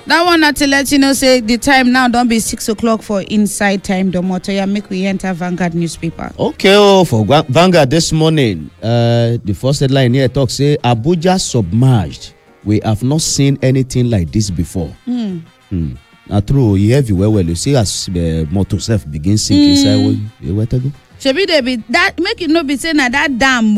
That one not to let you know, say the time now don't be 6 o'clock for inside time. The motor ya make we enter Vanguard newspaper. Okay, for Vanguard this morning, the first headline here talks say Abuja submerged. We have not seen anything like this before. Now true, you have well. You see as the motor self begins sinking inside. Where to go? Shebi they be that make it no be saying that damn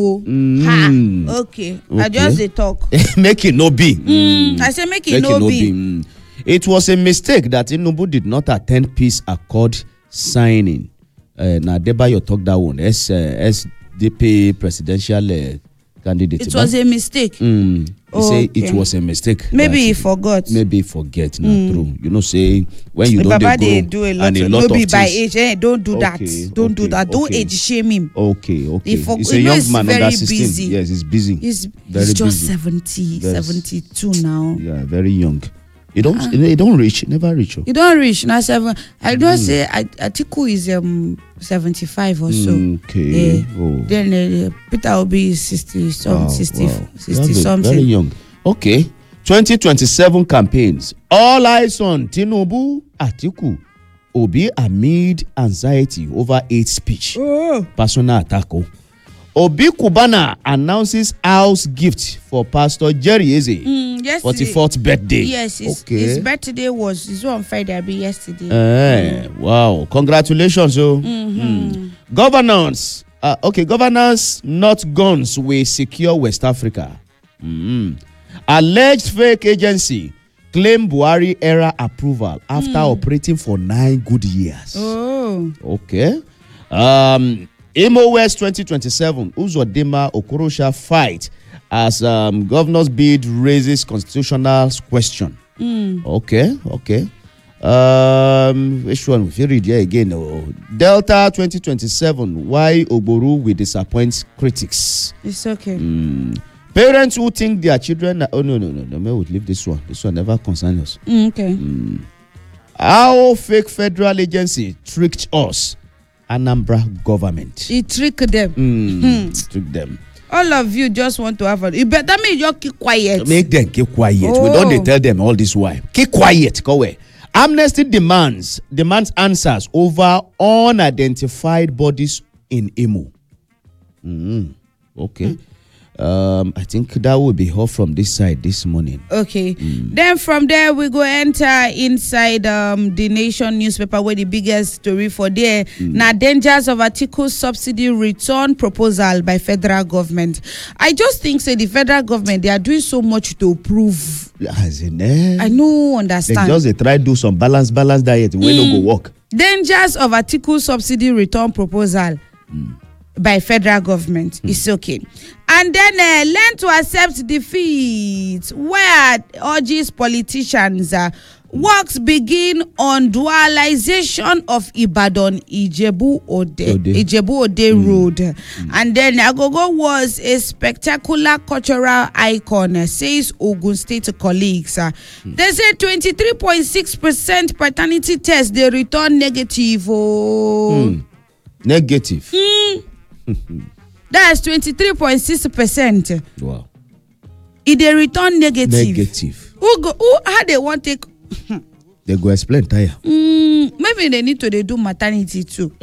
okay. I just they talk. Make it no be. I say make it no be. It was a mistake that Tinubu did not attend peace accord signing. Now Adebayo talk that one. SDP presidential candidate. It was a mistake. He say it was a mistake. Maybe he forgot. Maybe he forget. Not true. You know, say when you don't they do a lot and a of, lot maybe of by things. age. Don't do that. Don't do that. Don't age shame him. Okay. He's a you know young man very under 16. busy. Yes, he's busy. He's very just busy. 70, Yes. 72 now. Yeah, very young. You don't reach. Never reach. You don't reach now 7. I don't say Atiku is 75 or so. Okay. Then Peter will be 60 something. Very young. Okay. 2027 campaigns. All eyes on Tinubu, Atiku, Obi amid anxiety over hate speech. Personal attack. Obi Kubana announces house gift for Pastor Jerry Eze. 44th birthday. Yes, his birthday was on Friday, yesterday. Wow. Congratulations. Governance. Governance, not guns, will secure West Africa. Alleged fake agency claim Buhari era approval after operating for 9 good years. Okay. Imo West 2027, Uzodinma Okorosha fight as governor's bid raises constitutional question. Okay. Which one? If you read here again, Delta 2027, why Oboru will disappoint critics. It's okay. Parents who think their children no, we'll leave this one. This one never concerns us. Okay. How fake federal agency tricked us. Anambra government. He tricked them. Tricked them. All of you just want to have you better make you keep quiet. Make them keep quiet. We don't tell them all this why. Keep quiet. Go away. Amnesty demands answers over unidentified bodies in Imo. Okay. I think that will be all from this side this morning. Okay. Then from there we go enter inside the Nation newspaper where the biggest story for there. Now dangers of Atiku's subsidy return proposal by federal government. I just think say the federal government they are doing so much to prove. I no understand. They try to do some balanced diet. We no go work. Dangers of Atiku's subsidy return proposal. By federal government, it's okay. And then learn to accept defeat, where urges politicians works begin on dualization of Ibadan Ijebu Ode Road. And then Agogo was a spectacular cultural icon, says Ogun State colleagues. They say 23.6% paternity test they return negative. Negative. That's 23.6%. Wow. If they return negative. How they want to take? They go explain tire. Maybe they need to do maternity too.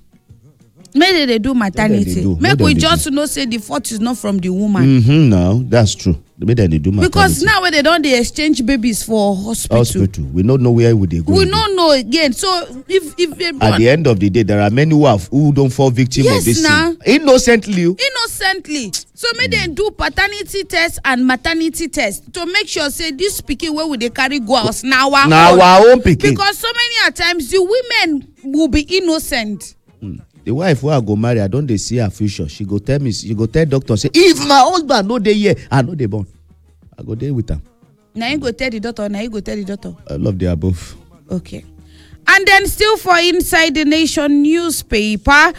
Maybe they do maternity. Maybe we just know say the fault is not from the woman. No, that's true. Maybe they do maternity. Because now when they don't they exchange babies for hospital. We don't know where would they go. We don't know again. So if at the end of the day, there are many who don't fall victim of this thing. Innocently. So may they do paternity test and maternity test to make sure say this pikin where would they carry go house now our own pikin. Because so many times the women will be innocent. The wife who I go marry, I don't see her future. She go tell doctor say, if my husband no dey here, I know they born. I go there with them. Now you go tell the doctor. I love the above. Okay. And then still for inside the Nation newspaper,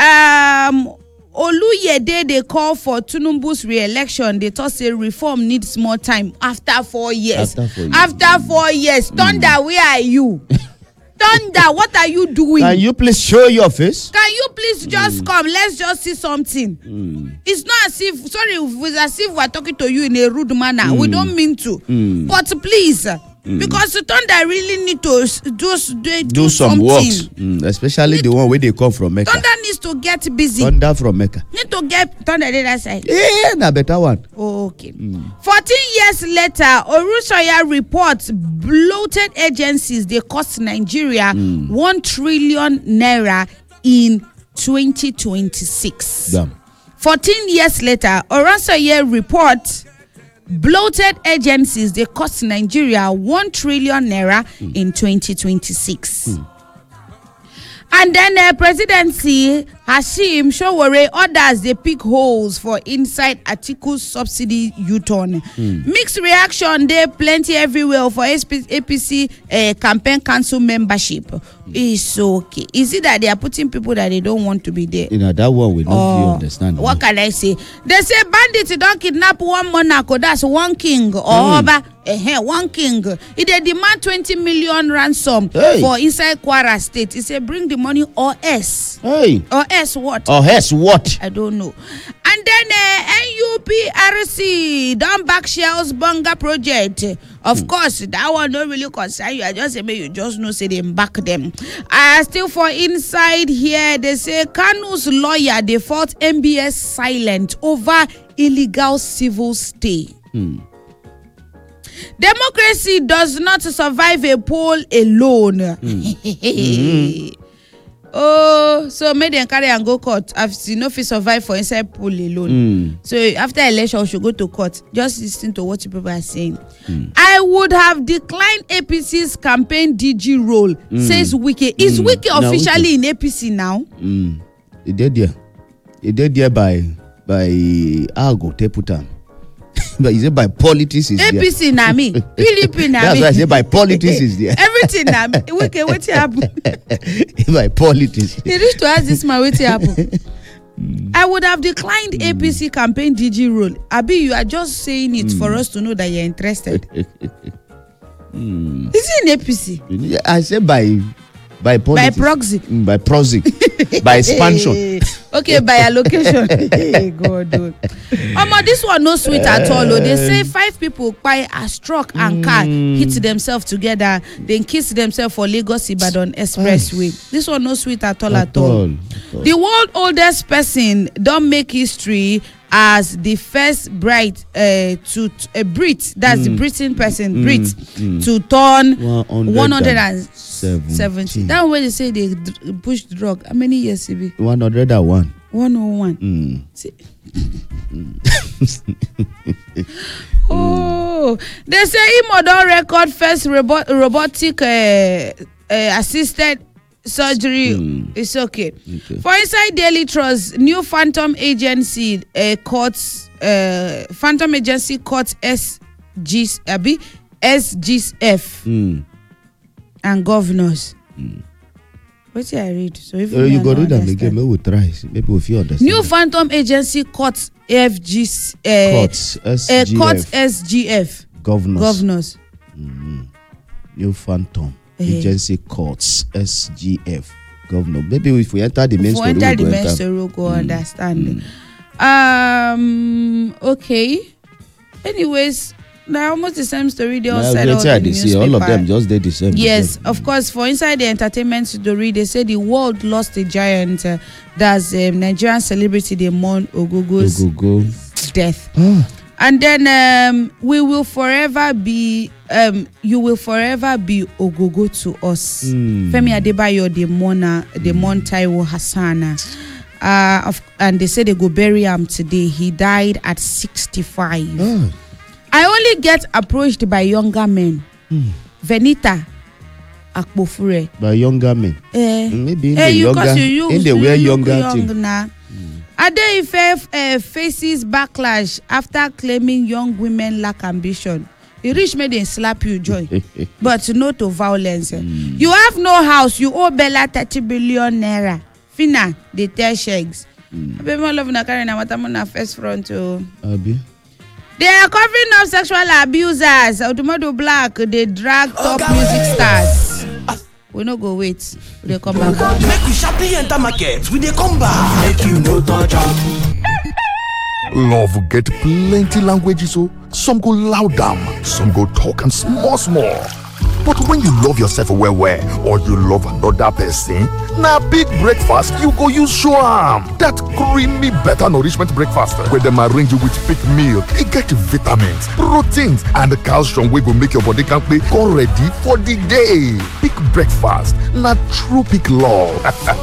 Oluyede they call for Tinubu's re-election. They thought say reform needs more time after 4 years. After 4 years. Thunder, where are you? Thunder, what are you doing? Can you please show your face? Can you please just come? Let's just see something. It's not as if, it's as if we're talking to you in a rude manner. We don't mean to. But please, because the thunder really need to do some something. works, especially the one where they come from Mecca. Thunder needs to get busy. Thunder from Mecca. Need to get thunder the other side. Yeah, na better one. Okay. 14 years later, Olusoya reports bloated agencies they cost Nigeria 1 trillion naira in 2026. Damn. 14 years later, Olusoya reports bloated agencies they cost Nigeria 1 trillion naira in 2026. And then presidency Hashim Showore orders they pick holes for inside Atiku's subsidy U-turn. Mixed reaction there plenty everywhere for APC campaign council membership. It's okay. Is it that they are putting people that they don't want to be there? You know that one we don't understand. What can I say? They say bandits don't kidnap one monarch, that's one king or over. One king. If they demand 20 million ransom for inside Kwara State, he say bring the money or else. Or else what? Or else what? I don't know. And then NUPRC done back Shell's Bunga project. Of course, that one don't really concern you. I just say you just know say they back them. Still for inside here, they say Kanu's lawyer they fought MBS silent over illegal civil stay. Democracy does not survive a poll alone. Oh, so make them carry and go court. I've seen no fit survive for inside poll alone. So after election, we should go to court. Just listen to what people are saying. I would have declined APC's campaign DG role, says Wike. Is Wike officially in APC now? He did there by Algo Teputan. But is it by politics is APC there? na me. PDP na me. That's why I say by politics is there. Everything na me. Wait, what happen? By politics. He reached to ask this man what happen. I would have declined APC campaign DG role. Abi, you are just saying it for us to know that you're interested. Is it in APC? I say by politics. By proxy. By proxy. By expansion. Okay, by allocation. Hey, God. This one no sweet at all. They say 5 people buy a truck and car hit themselves together, then kiss themselves for Lagos Ibadan Expressway. This one no sweet at all. The world oldest person don't make history as the first Brit, that's the Britain person, Brit, to turn 170. That way they say they push the drug. How many years it be? 101. 101. Oh, they say Imo don record first robotic assisted surgery. It's okay. For inside Daily Trust, new Phantom Agency courts SGF and governors. What did I read? So if you go read them again, maybe we'll try. Maybe we'll feel understand. New Phantom Agency courts SGF governors. New Phantom Agency courts SGF governor. Maybe if we enter the main story, we'll go understand. Okay. Anyways, now almost the same story. They all said all the newspaper. All of them just did the same. Yes, of course. For inside the entertainment story, they say the world lost a giant. That's Nigerian celebrity. They mourn Ogogo's death. And then we will forever be. You will forever be Ogogo to us. Femi Adebayo, the mourn Taiwo Hassana. And they say they go bury him today. He died at 65. I only get approached by younger men. Venita Akpofure. By younger men? Maybe in the wear younger thing. Ade-Ife faces backlash after claiming young women lack ambition. The rich may they slap you, joy, but no to violence. You have no house, you owe Bella 30 billion naira. Fina, they tell shakes. First front. They are covering up sexual abusers. Automodo Black, they drag top music stars. We no go wait. They come back. Make we sharply enter market. We they come back. Make you no touch up. Love get plenty languages, so some go loud am, some go talk and small small. But when you love yourself well well, or you love another person, na big breakfast you go use show am. That creamy better nourishment breakfast wey dem arrange you with thick milk, e get vitamins, proteins and calcium wey go make your body kampe come ready for the day. Big breakfast na true big love.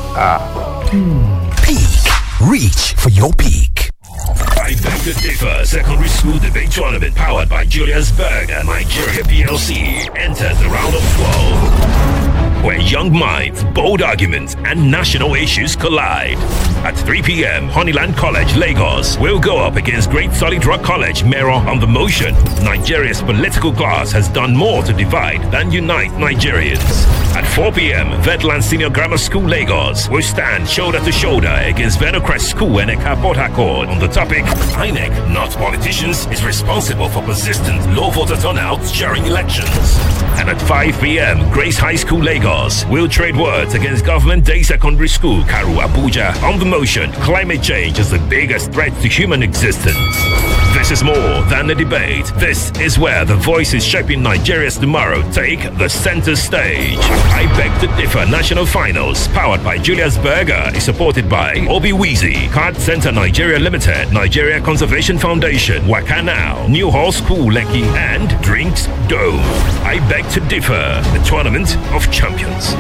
Peak. Reach for your peak. I beg to differ. Secondary School Debate Tournament powered by Julius Berger Nigeria PLC enters the round of 12, where young minds, bold arguments, and national issues collide. At 3 p.m., Honeyland College, Lagos will go up against Great Solid Rock College, Mero on the motion. Nigeria's political class has done more to divide than unite Nigerians. At 4 p.m., Vetland Senior Grammar School, Lagos will stand shoulder to shoulder against Venocrest School and Eka Port Harcourt on the topic, INEC, not politicians, is responsible for persistent low voter turnout during elections. And at 5 p.m., Grace High School, Lagos will trade words against Government Day Secondary School, Karu, Abuja. On the motion, climate change is the biggest threat to human existence. This is more than a debate. This is where the voices shaping Nigeria's tomorrow take the center stage. I Beg to Differ National Finals, powered by Julius Berger, is supported by Obi Weezy, Card Center Nigeria Limited, Nigeria Conservation Foundation, Wakanao, New Hall School, Lekki, and Drinks Dome. I Beg to Differ, the Tournament of Champions.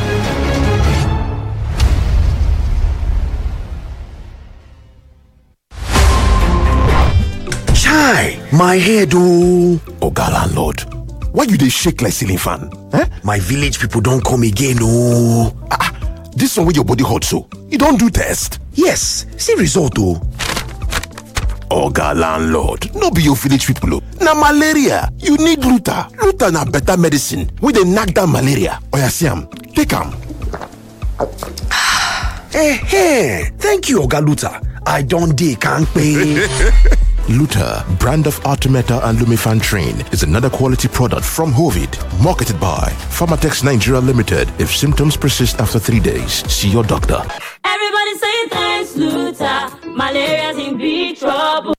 Chai, my head oh. Oga landlord, why you dey shake like ceiling fan? Eh? My village people don't come again oh. This one with your body hot so, you don't do test? Yes, see result oh. Oga landlord, no be your village people oh. Na malaria, you need Luta. Luta na better medicine wey dey knack down malaria. Oya see am, take am. Thank you Oga Luta. I don't dey kampe. Luta, brand of Artemeta and Lumefantrine, is another quality product from Hovid, marketed by Pharmatex Nigeria Limited. If symptoms persist after 3 days, see your doctor. Everybody say thanks, Luta. Malaria's in big trouble.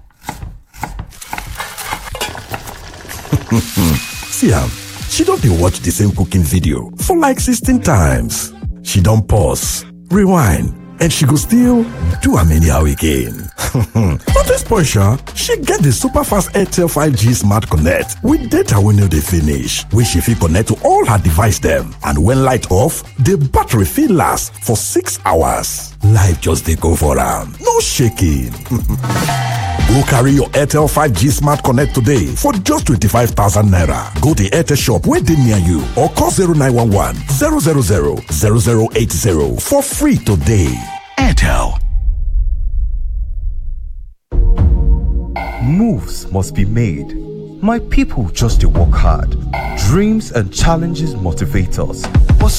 See am, she don dey watch the same cooking video for like 16 times. She don pause, rewind, and she go still do am anyhow again. Not this point, she get the super fast Airtel 5G Smart Connect with data wey no dey finish, wey she fit connect to all her device dem, and when light off, the battery fit last for 6 hours. Life just dey go for am, no shaking. Go carry your Airtel 5G Smart Connect today for just 25,000 naira. Go to Airtel shop wey dey near you or call 0911 000 0080 for free today. Airtel. Moves must be made. My people just to work hard. Dreams and challenges motivate us. But